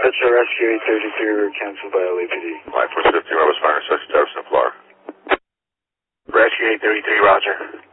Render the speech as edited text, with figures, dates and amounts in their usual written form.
That's a Rescue 833 canceled by LAPD. Line 450, I was firing suspect out of Florida. Rescue 833, roger.